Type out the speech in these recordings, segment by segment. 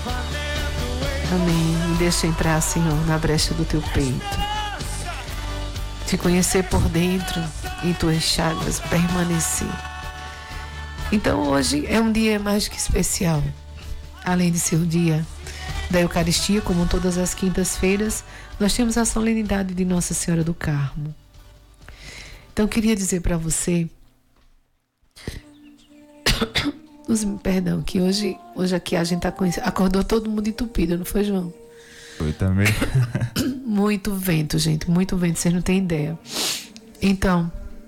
Amém. Me deixa entrar, Senhor, na brecha do teu peito. Te conhecer por dentro, em tuas chagas permanecer. Então hoje é um dia mais que especial. Além de ser o dia da Eucaristia, como todas as quintas-feiras, nós temos a solenidade de Nossa Senhora do Carmo. Então, eu queria dizer para você, perdão, que hoje aqui a gente acordou todo mundo entupido, não foi, João? Foi também. Muito vento, gente, muito vento, vocês não têm ideia. Então,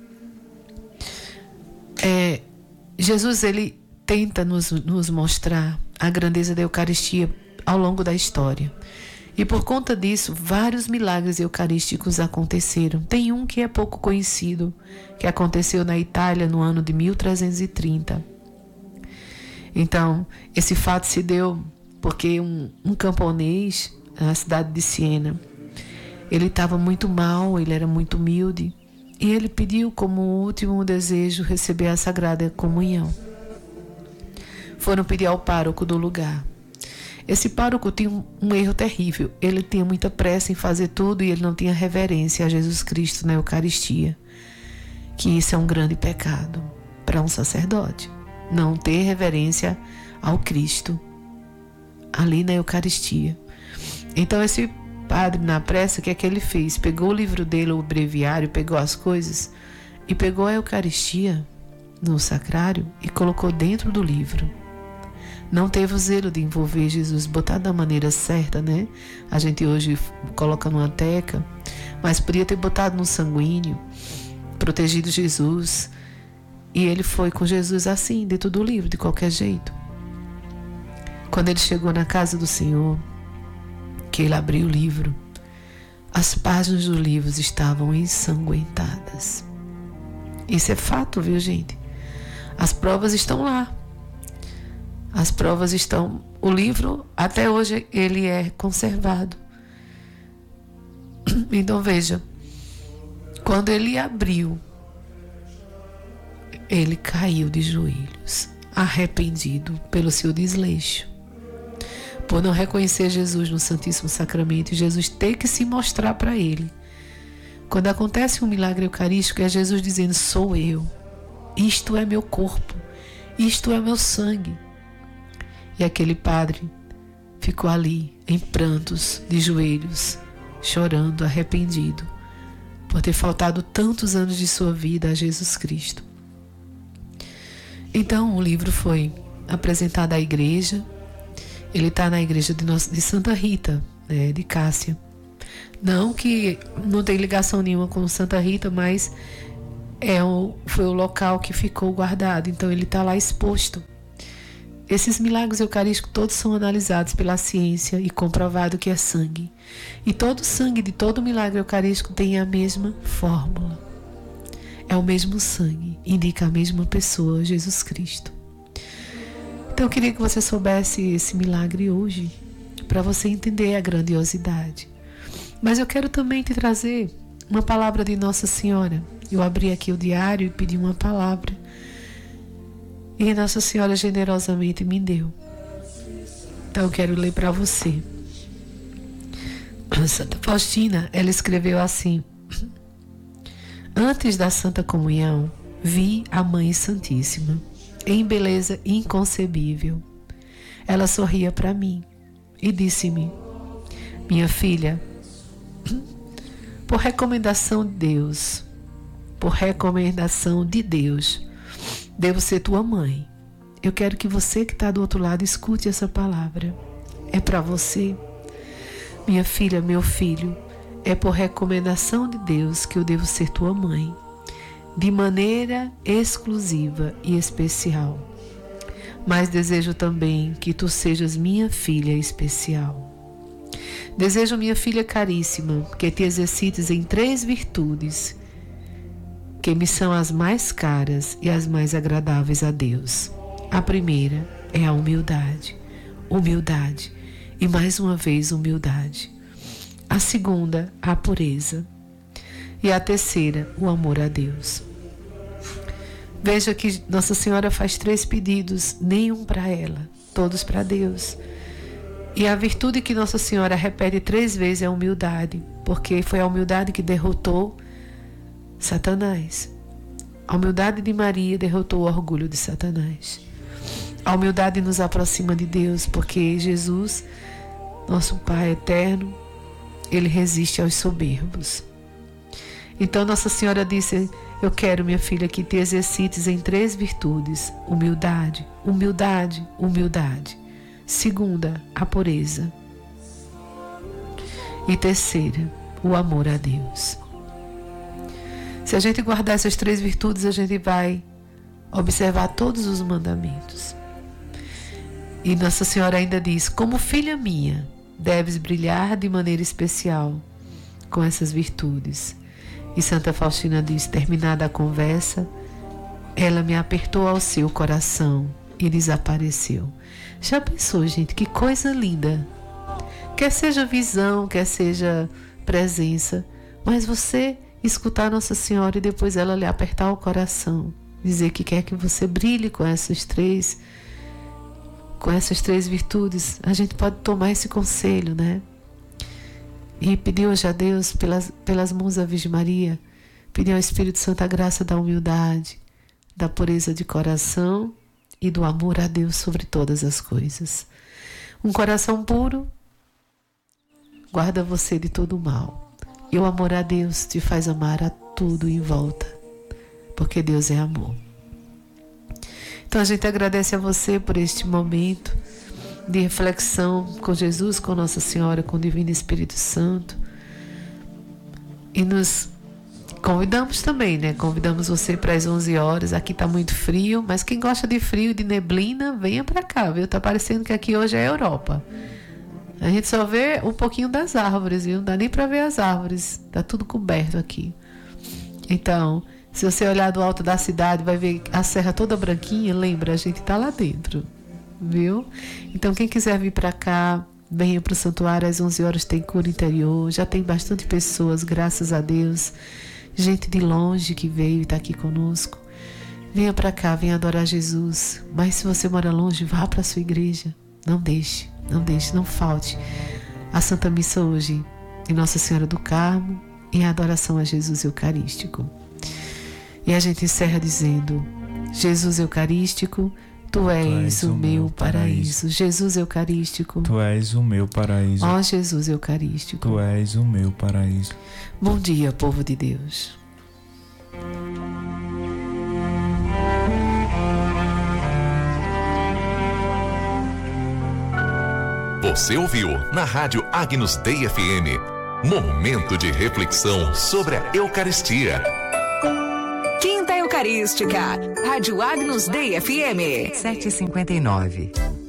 Jesus, ele tenta nos mostrar a grandeza da Eucaristia ao longo da história. E por conta disso, vários milagres eucarísticos aconteceram. Tem um que é pouco conhecido, que aconteceu na Itália no ano de 1330. Então, esse fato se deu porque um camponês, na cidade de Siena, ele estava muito mal, ele era muito humilde, e ele pediu como último desejo receber a Sagrada Comunhão. Foram pedir ao pároco do lugar. Esse pároco tinha um erro terrível. Ele tinha muita pressa em fazer tudo e ele não tinha reverência a Jesus Cristo na Eucaristia. Que isso é um grande pecado para um sacerdote. Não ter reverência ao Cristo ali na Eucaristia. Então esse padre, na pressa, o que é que ele fez? Pegou o livro dele, o breviário, pegou as coisas e pegou a Eucaristia no sacrário e colocou dentro do livro. Não teve o zelo de envolver Jesus, botar da maneira certa, né? A gente hoje coloca numa teca, mas podia ter botado no sanguíneo, protegido Jesus. E ele foi com Jesus assim, dentro do livro, de qualquer jeito. Quando ele chegou na casa do Senhor, que ele abriu o livro, as páginas do livro estavam ensanguentadas. Isso é fato, viu, gente? As provas estão lá. As provas estão... O livro, até hoje, ele é conservado. Então, veja. Quando ele abriu, ele caiu de joelhos, arrependido pelo seu desleixo. Por não reconhecer Jesus no Santíssimo Sacramento, e Jesus ter que se mostrar para ele. Quando acontece um milagre eucarístico, é Jesus dizendo: sou eu. Isto é meu corpo. Isto é meu sangue. E aquele padre ficou ali, em prantos, de joelhos, chorando, arrependido, por ter faltado tantos anos de sua vida a Jesus Cristo. Então o livro foi apresentado à igreja. Ele está na igreja de Santa Rita, né, de Cássia. Não que não tem ligação nenhuma com Santa Rita, mas foi o local que ficou guardado. Então ele está lá exposto. Esses milagres eucarísticos todos são analisados pela ciência e comprovado que é sangue. E todo sangue de todo milagre eucarístico tem a mesma fórmula. É o mesmo sangue, indica a mesma pessoa, Jesus Cristo. Então eu queria que você soubesse esse milagre hoje, para você entender a grandiosidade. Mas eu quero também te trazer uma palavra de Nossa Senhora. Eu abri aqui o diário e pedi uma palavra. E Nossa Senhora generosamente me deu. Então eu quero ler para você. Santa Faustina, ela escreveu assim: antes da Santa Comunhão, vi a Mãe Santíssima, em beleza inconcebível. Ela sorria para mim e disse-me: minha filha, por recomendação de Deus, devo ser tua mãe. Eu quero que você que está do outro lado escute essa palavra. É para você. Minha filha, meu filho, é por recomendação de Deus que eu devo ser tua mãe, de maneira exclusiva e especial. Mas desejo também que tu sejas minha filha especial. Desejo, minha filha caríssima, que te exercites em 3 virtudes, que me são as mais caras e as mais agradáveis a Deus. A primeira é a humildade. Humildade. E mais uma vez humildade. A segunda, a pureza. E a terceira, o amor a Deus. Veja que Nossa Senhora faz 3 pedidos, nenhum para ela, todos para Deus. E a virtude que Nossa Senhora repete 3 vezes é a humildade, porque foi a humildade que derrotou Satanás. A humildade de Maria derrotou o orgulho de Satanás. A humildade nos aproxima de Deus, porque Jesus, nosso Pai eterno, Ele resiste aos soberbos. Então Nossa Senhora disse: eu quero, minha filha, que te exercites em 3 virtudes: humildade, humildade, humildade. Segunda, a pureza. E terceira, o amor a Deus. Se a gente guardar essas 3 virtudes, a gente vai observar todos os mandamentos. E Nossa Senhora ainda diz: como filha minha, deves brilhar de maneira especial com essas virtudes. E Santa Faustina diz: terminada a conversa, ela me apertou ao seu coração e desapareceu. Já pensou, gente? Que coisa linda! Quer seja visão, quer seja presença, mas você escutar Nossa Senhora e depois ela lhe apertar o coração, dizer que quer que você brilhe com essas três virtudes, a gente pode tomar esse conselho, né? E pedir hoje a Deus, pelas mãos da Virgem Maria, pedir ao Espírito Santo a graça da humildade, da pureza de coração e do amor a Deus sobre todas as coisas. Um coração puro guarda você de todo o mal. E o amor a Deus te faz amar a tudo em volta, porque Deus é amor. Então a gente agradece a você por este momento de reflexão com Jesus, com Nossa Senhora, com o Divino Espírito Santo. E nos convidamos também, né? Convidamos você para as 11 horas. Aqui tá muito frio, mas quem gosta de frio e de neblina, venha para cá, viu? Tá parecendo que aqui hoje é Europa. A gente só vê um pouquinho das árvores, viu? Não dá nem para ver as árvores. Tá tudo coberto aqui. Então, se você olhar do alto da cidade, vai ver a serra toda branquinha. Lembra, a gente tá lá dentro, viu? Então, quem quiser vir para cá, venha para o santuário. Às 11 horas tem cura interior. Já tem bastante pessoas, graças a Deus. Gente de longe que veio e está aqui conosco. Venha para cá, venha adorar Jesus. Mas se você mora longe, vá para a sua igreja. Não deixe, não falte a Santa Missa hoje em Nossa Senhora do Carmo e a adoração a Jesus Eucarístico. E a gente encerra dizendo: Jesus Eucarístico, Tu és o meu paraíso. Jesus Eucarístico, Tu és o meu paraíso. Ó Jesus Eucarístico, Tu és o meu paraíso. Bom dia, povo de Deus. Você ouviu na Rádio Agnus Dei FM, momento de reflexão sobre a Eucaristia. Quinta Eucarística, Rádio Agnus Dei FM 7h59.